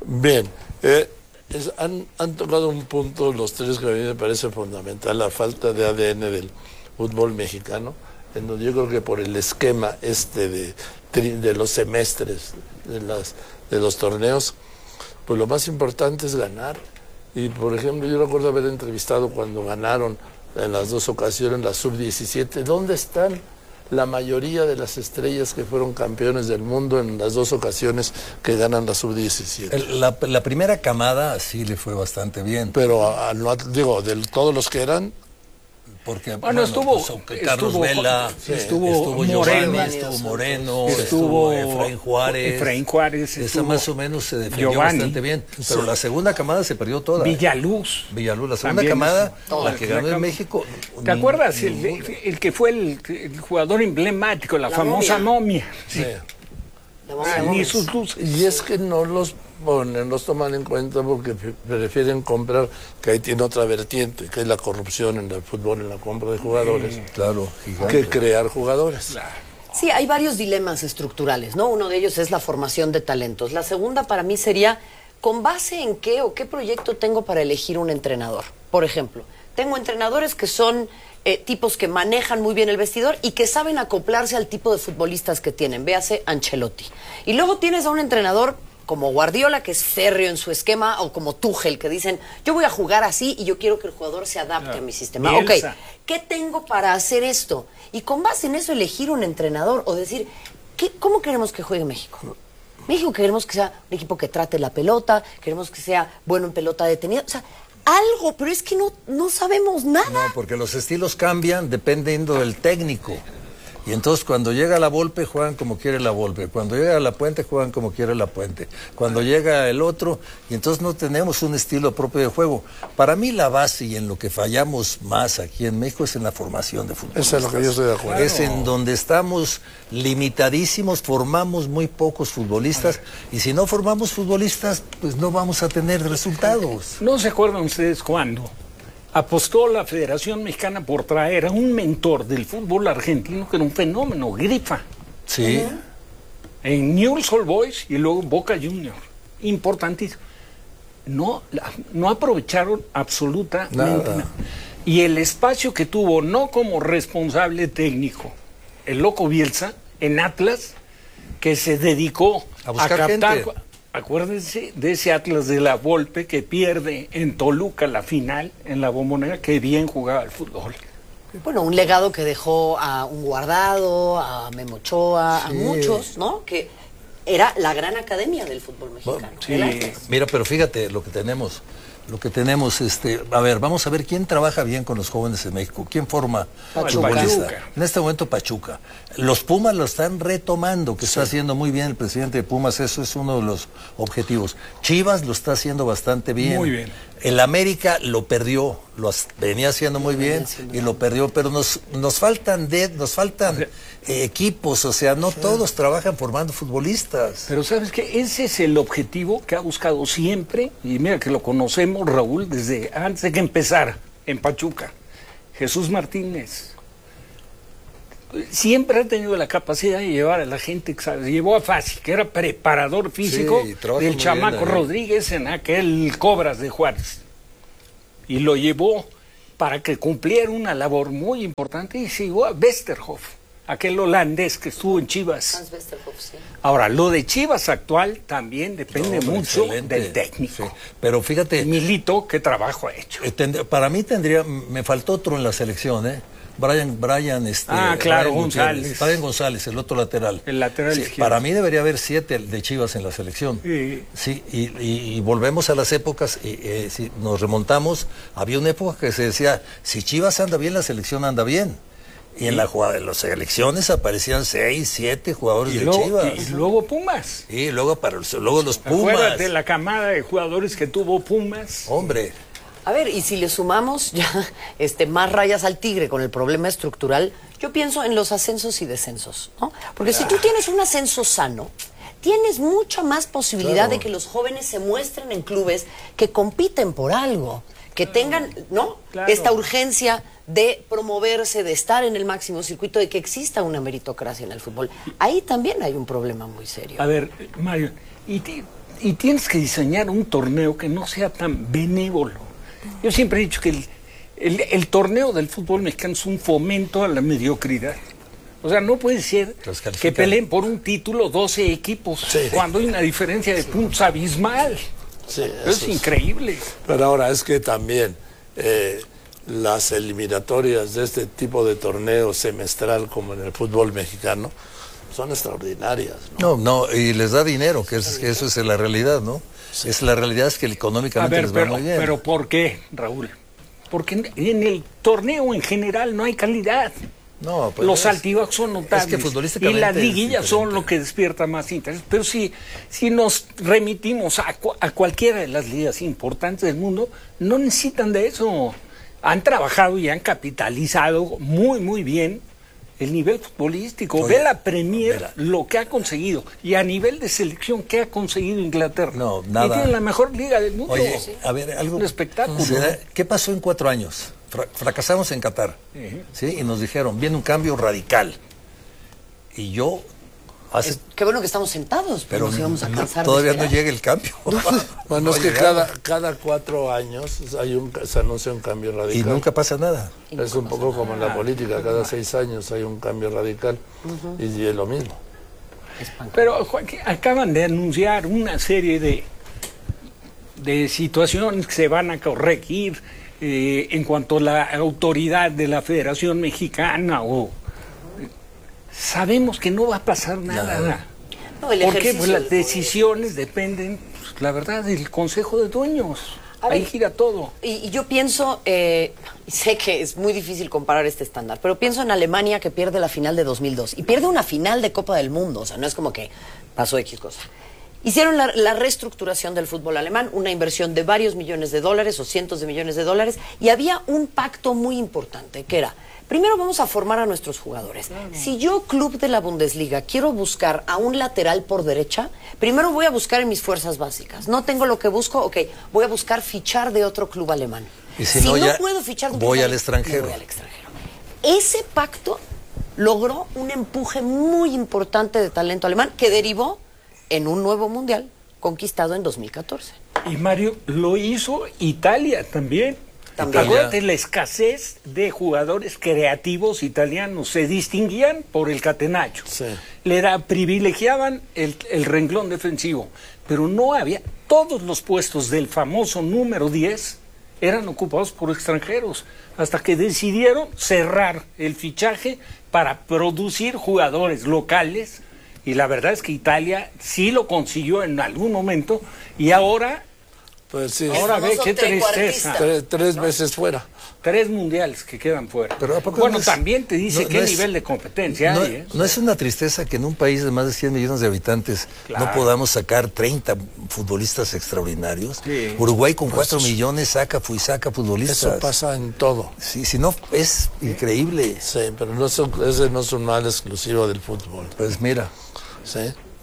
Bien, han tocado un punto los tres que a mí me parece fundamental, la falta de ADN del fútbol mexicano, en donde yo creo que por el esquema de los semestres, de los torneos, pues lo más importante es ganar. Y por ejemplo, yo recuerdo haber entrevistado cuando ganaron en las dos ocasiones la sub-17, ¿dónde están la mayoría de las estrellas que fueron campeones del mundo en las dos ocasiones que ganan la sub-17? La primera camada sí le fue bastante bien. Pero digo, de todos los que eran... Porque bueno, estuvo Carlos Vela, estuvo Moreno, estuvo Moreno, estuvo Efraín Juárez. Esa más o menos se defendió bastante bien. Pero la segunda camada se perdió toda. Villaluz, la segunda camada, la que ganó en México. ¿Te acuerdas? El que fue el jugador emblemático, la famosa momia. Sí. Ni sus luces. Y es que no los toman en cuenta porque prefieren comprar, que ahí tiene otra vertiente, que es la corrupción en el fútbol, en la compra de jugadores, claro, gigante, que crear jugadores. Claro. Sí, hay varios dilemas estructurales, ¿no? Uno de ellos es la formación de talentos. La segunda para mí sería, ¿con base en qué o qué proyecto tengo para elegir un entrenador? Por ejemplo, tengo entrenadores que son tipos que manejan muy bien el vestidor y que saben acoplarse al tipo de futbolistas que tienen. Véase Ancelotti. Y luego tienes a un entrenador como Guardiola, que es férreo en su esquema, o como Tuchel, que dicen, yo voy a jugar así y yo quiero que el jugador se adapte a mi sistema. Bielsa. Ok, ¿qué tengo para hacer esto? Y con base en eso elegir un entrenador o decir, ¿cómo queremos que juegue México? México queremos que sea un equipo que trate la pelota, queremos que sea bueno en pelota detenida, o sea, algo, pero es que no sabemos nada. No, porque los estilos cambian dependiendo del técnico. Y entonces cuando llega la Volpe juegan como quiere la Volpe, cuando llega la Puente juegan como quiere la Puente, cuando llega el otro, y entonces no tenemos un estilo propio de juego. Para mí la base y en lo que fallamos más aquí en México es en la formación de futbolistas. Eso es lo que yo estoy de acuerdo. Es en donde estamos limitadísimos, formamos muy pocos futbolistas, y si no formamos futbolistas, pues no vamos a tener resultados. ¿No se acuerdan ustedes cuándo apostó la Federación Mexicana por traer a un mentor del fútbol argentino que era un fenómeno, Grifa? Sí. En Newell's Old Boys y luego Boca Juniors. Importantísimo. No aprovecharon absolutamente nada. Y el espacio que tuvo, no como responsable técnico, el loco Bielsa, en Atlas, que se dedicó a buscar captar gente. Acuérdense de ese Atlas de la Volpe que pierde en Toluca la final en la Bombonera, que bien jugaba el fútbol. Bueno, un legado que dejó a un Guardado, a Memo Ochoa, a muchos, ¿no? Que era la gran academia del fútbol mexicano. Bueno, sí. Mira, pero fíjate lo que tenemos, a ver, vamos a ver quién trabaja bien con los jóvenes en México, quién forma futbolista. En este momento Pachuca. Los Pumas lo están retomando, que está haciendo muy bien el presidente de Pumas, eso es uno de los objetivos. Chivas lo está haciendo bastante bien. Muy bien. El América lo perdió, venía haciendo muy bien y lo perdió, pero nos faltan equipos, o sea, no todos trabajan formando futbolistas. Pero ¿sabes qué? Ese es el objetivo que ha buscado siempre, y mira que lo conocemos, Raúl, desde antes de que empezara en Pachuca. Jesús Martínez siempre ha tenido la capacidad de llevar a la gente, llevó a Fassi, que era preparador físico del chamaco Rodríguez en aquel Cobras de Juárez, y lo llevó para que cumpliera una labor muy importante, y se llevó a Westerhoff, aquel holandés que estuvo en Chivas. Hans Westerhoff, sí. Ahora, lo de Chivas actual también depende mucho del técnico. Sí. Pero fíjate, Milito, ¿qué trabajo ha hecho? Para mí me faltó otro en la selección, Brian González. Brian González, el otro lateral. El lateral izquierdo. Para mí debería haber 7 de Chivas en la selección. Sí, y volvemos a las épocas, si nos remontamos, había una época que se decía, si Chivas anda bien, la selección anda bien. Y en las selecciones aparecían 6, 7 jugadores de Chivas. Y luego Pumas. Y luego los Pumas. Acuérdate la camada de jugadores que tuvo Pumas. Hombre. A ver, y si le sumamos ya más rayas al tigre con el problema estructural, yo pienso en los ascensos y descensos, ¿no? Porque si tú tienes un ascenso sano, tienes mucha más posibilidad de que los jóvenes se muestren en clubes que compiten por algo, que tengan, ¿no? Esta urgencia de promoverse, de estar en el máximo circuito, de que exista una meritocracia en el fútbol. Ahí también hay un problema muy serio. A ver, Mario, y y tienes que diseñar un torneo que no sea tan benévolo. Yo siempre he dicho que el torneo del fútbol mexicano es un fomento a la mediocridad. O sea, no puede ser que peleen por un título 12 equipos cuando hay una diferencia de puntos abismal. Sí, es increíble. Pero ahora es que también las eliminatorias de este tipo de torneo semestral como en el fútbol mexicano son extraordinarias, No, y les da dinero, que eso es la realidad, ¿no? Sí. La realidad es que económicamente les va muy bien. Pero ¿por qué, Raúl? Porque en el torneo en general no hay calidad. No, pues los altibajos son notables. Es que futbolísticamente y las liguillas son lo que despierta más interés. Pero si nos remitimos a cualquiera de las ligas importantes del mundo, no necesitan de eso. Han trabajado y han capitalizado muy, muy bien el nivel futbolístico. Ve la Premier, lo que ha conseguido. Y a nivel de selección, ¿qué ha conseguido Inglaterra? No, nada. Y tiene la mejor liga del mundo. Oye, a ver, algo. Un espectáculo. ¿Qué pasó en 4 años? Fracasamos en Qatar, ¿sí? Y nos dijeron, viene un cambio radical. Y yo... Qué bueno que estamos sentados, pero nos íbamos a cansar. Todavía no llega el cambio. Bueno, es que cada 4 años se anuncia un cambio radical. Y nunca pasa nada. Es un poco como en la política, cada 6 años hay un cambio radical y es lo mismo. Pero acaban de anunciar una serie de situaciones que se van a corregir en cuanto a la autoridad de la Federación Mexicana sabemos que no va a pasar nada. No, porque pues, las decisiones dependen, pues, la verdad, del Consejo de Dueños. Ahí gira todo. Y yo pienso, sé que es muy difícil comparar este estándar, pero pienso en Alemania que pierde la final de 2002 y pierde una final de Copa del Mundo, o sea, no es como que pasó X cosa. Hicieron la reestructuración del fútbol alemán, una inversión de varios millones de dólares o cientos de millones de dólares, y había un pacto muy importante, que era, primero vamos a formar a nuestros jugadores. Si yo, club de la Bundesliga, quiero buscar a un lateral por derecha, primero voy a buscar en mis fuerzas básicas. No tengo lo que busco, ok, voy a buscar fichar de otro club alemán. Y si no puedo fichar de un voy club al extranjero. voy al extranjero. Ese pacto logró un empuje muy importante de talento alemán que derivó en un nuevo mundial conquistado en 2014. Y Mario, lo hizo Italia también. Acuérdate la escasez de jugadores creativos italianos. Se distinguían por el catenaccio. Sí. Privilegiaban el renglón defensivo. Pero no había... Todos los puestos del famoso número 10 eran ocupados por extranjeros. Hasta que decidieron cerrar el fichaje para producir jugadores locales. Y la verdad es que Italia sí lo consiguió en algún momento y ahora, pues sí, ahora ve qué tristeza. 3 veces fuera. 3 mundiales que quedan fuera. Pero ¿a poco bueno, también te dice qué nivel de competencia hay. No es una tristeza que en un país de más de 100 millones de habitantes no podamos sacar 30 futbolistas extraordinarios. Sí. Uruguay con 4 millones saca futbolistas. Eso pasa en todo. Sí, si no, es increíble. Sí, pero ese no es un mal exclusivo del fútbol. Pues mira. Sí.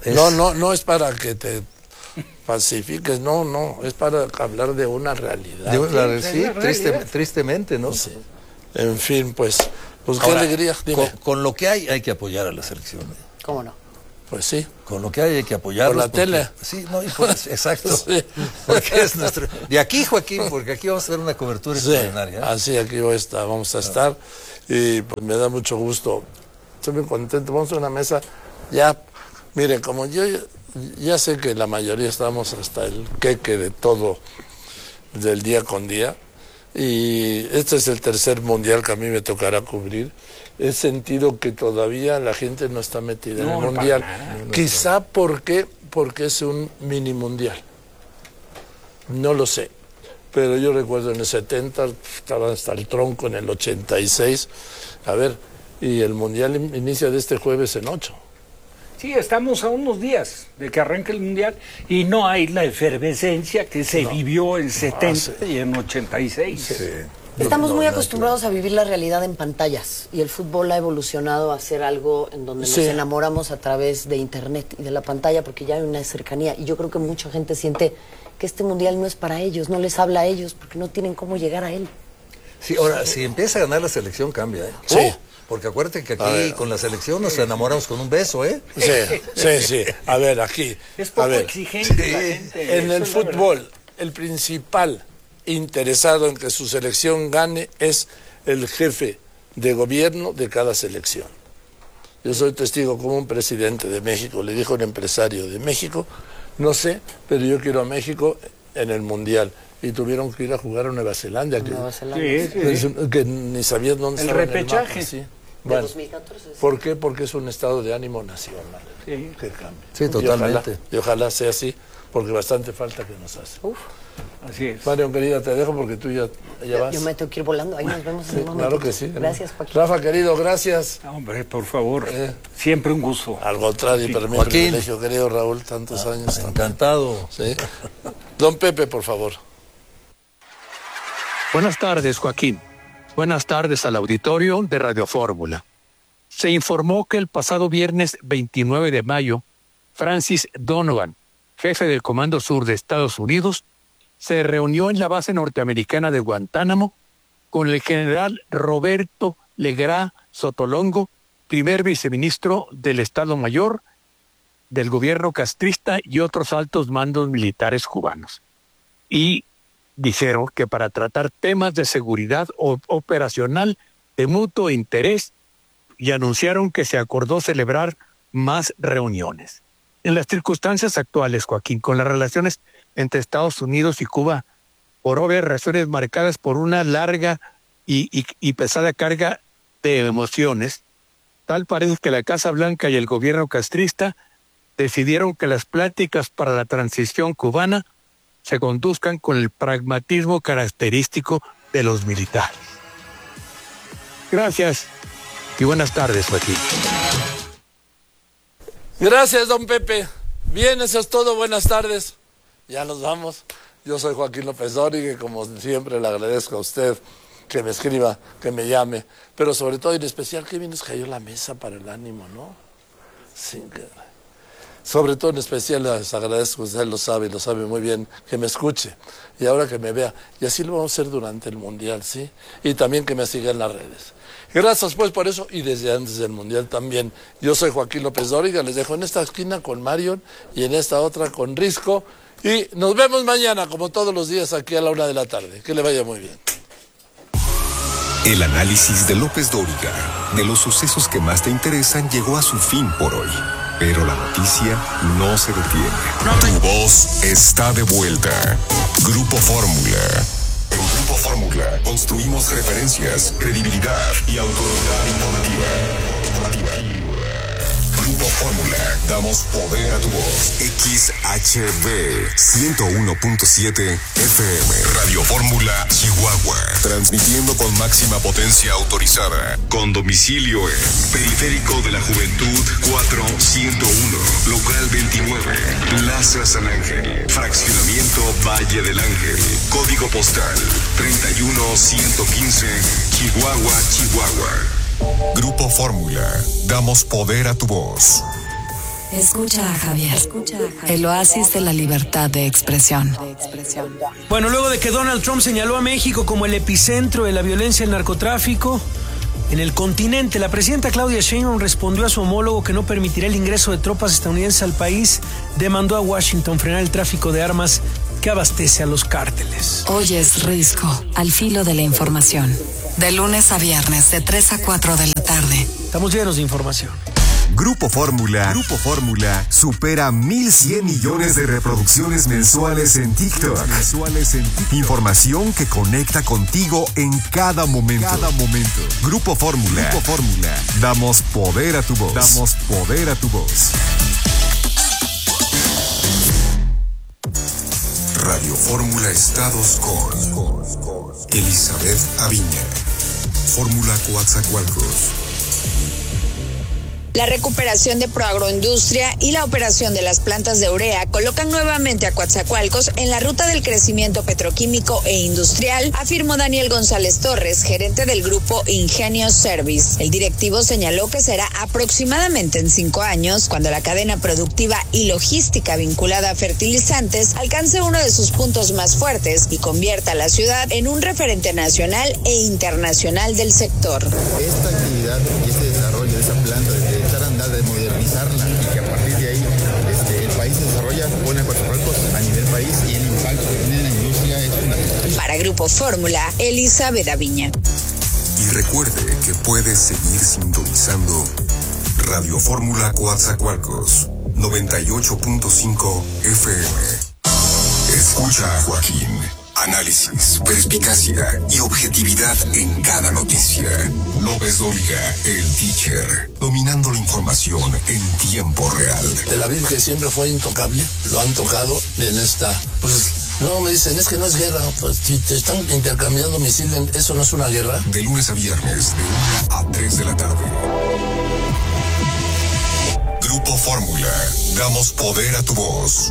No es para que te pacifiques, no, es para hablar de una realidad. Tristemente, ¿no? Sí. En fin, pues qué ahora, alegría. Con lo que hay que apoyar a la selección. ¿Cómo no? Pues sí. Con lo que hay que apoyarlos. Por la tele. Sí, no, exacto. Sí. Porque es nuestro... De aquí, Joaquín, porque aquí vamos a hacer una cobertura extraordinaria. Así, aquí vamos a estar. Y pues me da mucho gusto. Estoy muy contento. Vamos a una mesa ya... Miren, como yo ya sé que la mayoría estamos hasta el queque de todo, del día con día, y este es el tercer mundial que a mí me tocará cubrir, he sentido que todavía la gente no está metida en el mundial. Quizá porque es un mini mundial. No lo sé. Pero yo recuerdo en el 70, estaba hasta el tronco en el 86. A ver, y el mundial inicia de este jueves en 8. Sí, estamos a unos días de que arranque el mundial y no hay la efervescencia que se vivió en 70 y en 86. Sí. Estamos muy acostumbrados a vivir la realidad en pantallas y el fútbol ha evolucionado a ser algo en donde nos enamoramos a través de internet y de la pantalla porque ya hay una cercanía y yo creo que mucha gente siente que este mundial no es para ellos, no les habla a ellos porque no tienen cómo llegar a él. Sí, ahora, si empieza a ganar la selección cambia, ¿eh? Sí. Porque acuérdate que aquí con la selección nos enamoramos con un beso, ¿eh? Sí. A ver, aquí. Es poco exigente la gente. En el fútbol, el principal interesado en que su selección gane es el jefe de gobierno de cada selección. Yo soy testigo como un presidente de México le dijo a un empresario de México, no sé, pero yo quiero a México en el Mundial. Y tuvieron que ir a jugar a Nueva Zelanda, que ni sabían dónde estaba el repechaje. Sí. Bueno, 2014. ¿Por qué? Porque es un estado de ánimo nacional que cambia. Sí, totalmente. Y ojalá sea así, porque bastante falta que nos hace. Así es. Marion, querida, te dejo porque tú ya vas. Yo me tengo que ir volando, ahí nos vemos en un momento. Claro que sí. Gracias, Joaquín. Rafa, querido, gracias. Hombre, por favor, siempre un gusto. Al contrario, para mí es un privilegio, querido Raúl, tantos años. Encantado. Sí. Don Pepe, por favor. Buenas tardes, Joaquín. Buenas tardes al auditorio de Radio Fórmula. Se informó que el pasado viernes 29 de mayo, Francis Donovan, jefe del Comando Sur de Estados Unidos, se reunió en la base norteamericana de Guantánamo con el general Roberto Legrá Sotolongo, primer viceministro del Estado Mayor del gobierno castrista y otros altos mandos militares cubanos. Y dijeron que para tratar temas de seguridad operacional de mutuo interés, y anunciaron que se acordó celebrar más reuniones. En las circunstancias actuales, Joaquín, con las relaciones entre Estados Unidos y Cuba, por obvias razones marcadas por una larga y pesada carga de emociones, tal parece que la Casa Blanca y el gobierno castrista decidieron que las pláticas para la transición cubana se conduzcan con el pragmatismo característico de los militares. Gracias y buenas tardes, Joaquín. Gracias, don Pepe. Bien, eso es todo. Buenas tardes. Ya nos vamos. Yo soy Joaquín López Dóriga y como siempre le agradezco a usted que me escriba, que me llame, pero sobre todo y en especial que bien nos cayó la mesa para el ánimo, ¿no? Sí, sobre todo en especial les agradezco, usted lo sabe muy bien, que me escuche y ahora que me vea. Y así lo vamos a hacer durante el Mundial, ¿sí? Y también que me siga en las redes. Gracias pues por eso y desde antes del Mundial también. Yo soy Joaquín López Dóriga, les dejo en esta esquina con Marion y en esta otra con Risco. Y nos vemos mañana, como todos los días, aquí a la 1 de la tarde. Que le vaya muy bien. El análisis de López Dóriga de los sucesos que más te interesan llegó a su fin por hoy. Pero la noticia no se detiene. Tu voz está de vuelta. Grupo Fórmula. En Grupo Fórmula construimos referencias, credibilidad y autoridad informativa. Grupo Fórmula, damos poder a tu voz. XHB 101.7 FM. Radio Fórmula, Chihuahua. Transmitiendo con máxima potencia autorizada. Con domicilio en Periférico de la Juventud 4101. Local 29. Plaza San Ángel. Fraccionamiento Valle del Ángel. Código postal 31115. Chihuahua, Chihuahua. Grupo Fórmula, damos poder a tu voz. Escucha a Javier. El oasis de la libertad de expresión. Bueno, luego de que Donald Trump señaló a México como el epicentro de la violencia y el narcotráfico en el continente, la presidenta Claudia Sheinbaum respondió a su homólogo que no permitirá el ingreso de tropas estadounidenses al país. Demandó a Washington frenar el tráfico de armas que abastece a los cárteles. Hoy es Risco, al filo de la información. De lunes a viernes, de 3 a 4 de la tarde. Estamos llenos de información. Grupo Fórmula supera 1,100 millones de reproducciones mensuales en TikTok. Información que conecta contigo en cada momento. Grupo Fórmula. Damos poder a tu voz. Radio Fórmula Estados con Elizabeth Aviña. Fórmula Coatzacoalcos. La recuperación de Proagroindustria y la operación de las plantas de urea colocan nuevamente a Coatzacoalcos en la ruta del crecimiento petroquímico e industrial, afirmó Daniel González Torres, gerente del grupo Ingenio Service. El directivo señaló que será aproximadamente en 5 años cuando la cadena productiva y logística vinculada a fertilizantes alcance uno de sus puntos más fuertes y convierta a la ciudad en un referente nacional e internacional del sector. Esta actividad y este desarrollo de esa planta, de echar a andar, de modernizarla y que a partir de ahí el país se desarrolla, pone a Coatzacoalcos a nivel país y el impacto que tiene en la industria es fundamental. Para Grupo Fórmula, Elizabeth Aviña. Y recuerde que puede seguir sintonizando Radio Fórmula Coatzacoalcos 98.5 FM. Escucha a Joaquín. Análisis, perspicacia y objetividad en cada noticia. López Dóriga, el teacher, dominando la información en tiempo real. Tel Aviv, que siempre fue intocable, lo han tocado en esta... Pues no, me dicen, es que no es guerra. Pues si te están intercambiando misiles, ¿eso no es una guerra? De lunes a viernes, de 1 a 3 de la tarde. Grupo Fórmula, damos poder a tu voz.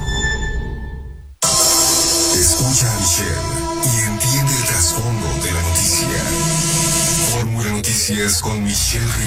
Escucha a Michelle y entiende el trasfondo de la noticia. Fórmula Noticias con Michelle Rivera.